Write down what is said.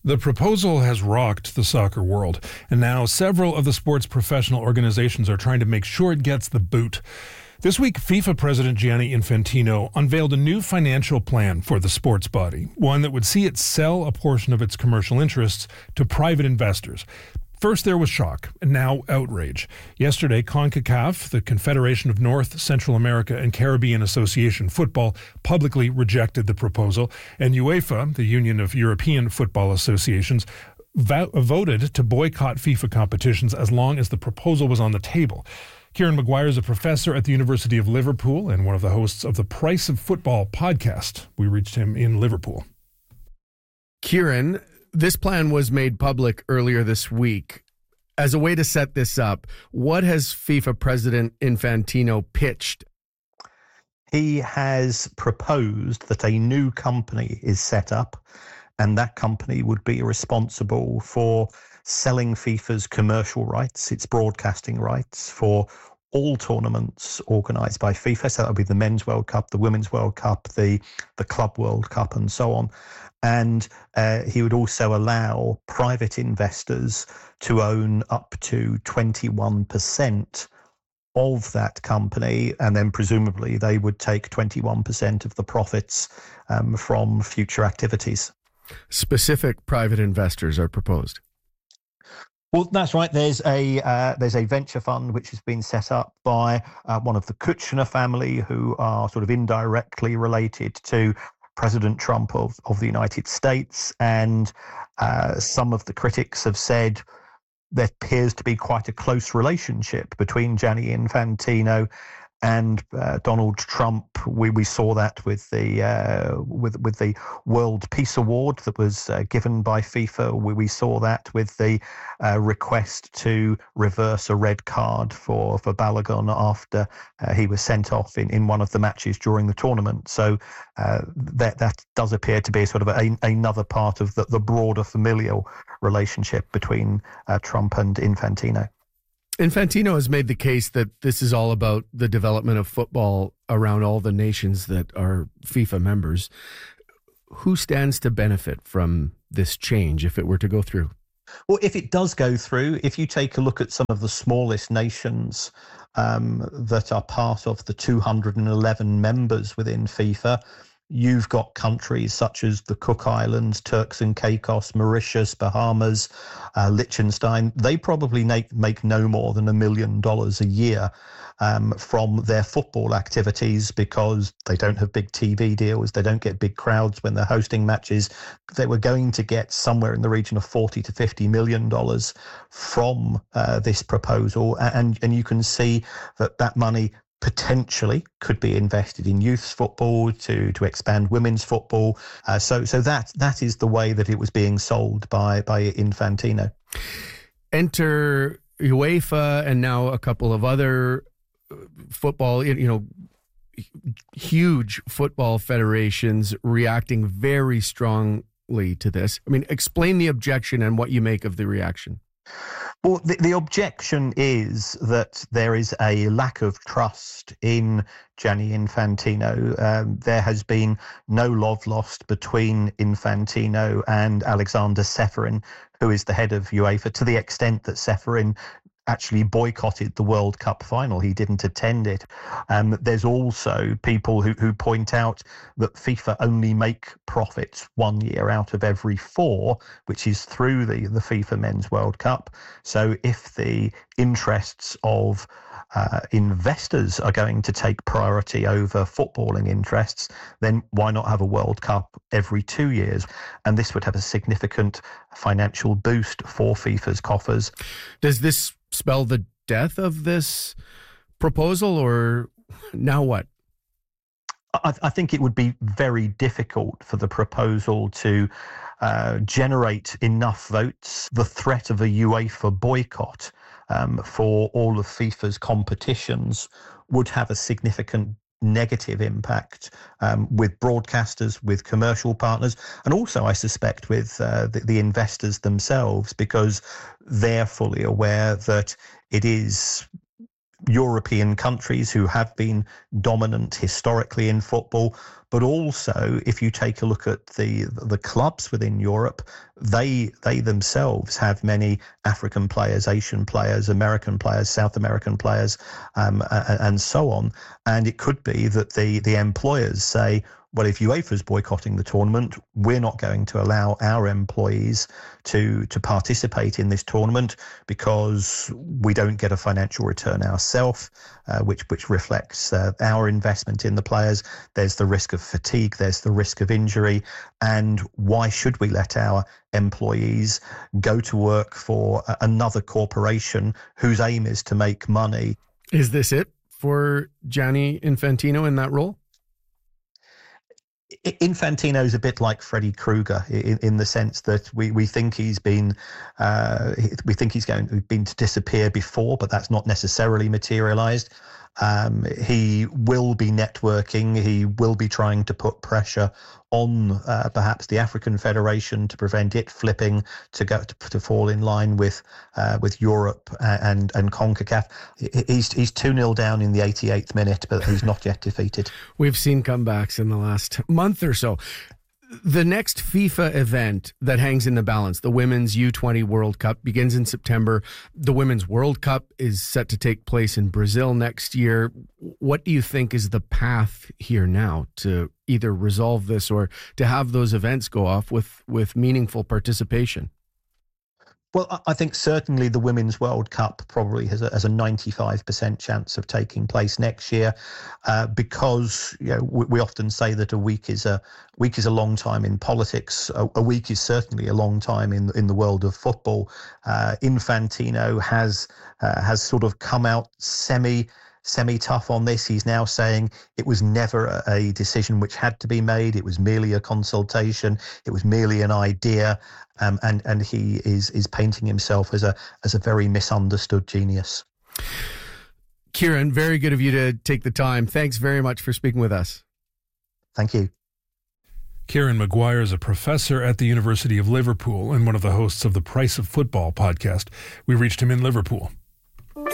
The proposal has rocked the soccer world, and now several of the sport's professional organizations are trying to make sure it gets the boot. This week, FIFA President Gianni Infantino unveiled a new financial plan for the sports body, one that would see it sell a portion of its commercial interests to private investors. First there was shock, and now outrage. Yesterday, CONCACAF, the Confederation of North, Central America and Caribbean Association Football, publicly rejected the proposal, and UEFA, the Union of European Football Associations, voted to boycott FIFA competitions as long as the proposal was on the table. Kieran Maguire is a professor at the University of Liverpool and one of the hosts of the Price of Football podcast. We reached him in Liverpool. Kieran, this plan was made public earlier this week. As a way to set this up, what has FIFA President Infantino pitched? He has proposed that a new company is set up, and that company would be responsible for selling FIFA's commercial rights, its broadcasting rights for all tournaments organised by FIFA. So that would be the Men's World Cup, the Women's World Cup, the Club World Cup, and so on. And he would also allow private investors to own up to 21% of that company, and then presumably they would take 21% of the profits from future activities. Specific private investors are proposed. Well, that's right. There's a venture fund which has been set up by one of the Kuchner family, who are sort of indirectly related to President Trump of the United States. And some of the critics have said there appears to be quite a close relationship between Gianni Infantino and Donald Trump. We saw that with the World Peace Award that was given by FIFA. We saw that with the request to reverse a red card for Balogun after he was sent off in one of the matches during the tournament. So that does appear to be sort of another part of the broader familial relationship between Trump and Infantino. Infantino has made the case that this is all about the development of football around all the nations that are FIFA members. Who stands to benefit from this change if it were to go through? Well, if it does go through, if you take a look at some of the smallest nations that are part of the 211 members within FIFA, you've got countries such as the Cook Islands, Turks and Caicos, Mauritius, Bahamas, Liechtenstein. They probably make no more than $1 million a year from their football activities, because they don't have big TV deals. They don't get big crowds when they're hosting matches. They were going to get somewhere in the region of $40 to $50 million from this proposal. And you can see that money potentially could be invested in youth football to expand women's football. So that is the way that it was being sold by Infantino. Enter UEFA and now a couple of other football, huge football federations reacting very strongly to this. I mean, explain the objection and what you make of the reaction. Well, the objection is that there is a lack of trust in Gianni Infantino. There has been no love lost between Infantino and Alexander Ceferin, who is the head of UEFA, to the extent that Ceferin actually boycotted the World Cup final. He didn't attend it. There's also people who point out that FIFA only make profits 1 year out of every 4, which is through the FIFA Men's World Cup. So if the interests of investors are going to take priority over footballing interests, then why not have a World Cup every 2 years? And this would have a significant financial boost for FIFA's coffers. Does this spell the death of this proposal, or now what? I think it would be very difficult for the proposal to generate enough votes. The threat of a UEFA boycott for all of FIFA's competitions would have a significant negative impact with broadcasters, with commercial partners, and also, I suspect, with the investors themselves, because they're fully aware that it is European countries who have been dominant historically in football. But also, if you take a look at the clubs within Europe, they themselves have many African players, Asian players, American players, South American players, and so on. And it could be that the employers say, well, if UEFA is boycotting the tournament, we're not going to allow our employees to participate in this tournament because we don't get a financial return ourselves, which reflects our investment in the players. There's the risk of fatigue, there's the risk of injury, and why should we let our employees go to work for another corporation whose aim is to make money? Is this it for Gianni Infantino in that role? Infantino's a bit like Freddy Krueger in the sense that we think he's been been to disappear before, but that's not necessarily materialized. He will be networking. He will be trying to put pressure on perhaps the African Federation to prevent it flipping to fall in line with Europe and CONCACAF. He's 2-0 down in the 88th minute, but he's not yet defeated. We've seen comebacks in the last month or so. The next FIFA event that hangs in the balance, the Women's U20 World Cup, begins in September. The Women's World Cup is set to take place in Brazil next year. What do you think is the path here now to either resolve this or to have those events go off with meaningful participation? Well, I think certainly the Women's World Cup probably has a 95% chance of taking place next year, because we often say that a week is a long time in politics. A week is certainly a long time in the world of football. Infantino has sort of come out semi-tough on this. He's now saying it was never a decision which had to be made. It was merely a consultation. It was merely an idea. And he is painting himself as a very misunderstood genius. Kieran, very good of you to take the time. Thanks very much for speaking with us. Thank you. Kieran Maguire is a professor at the University of Liverpool and one of the hosts of the Price of Football podcast. We reached him in Liverpool.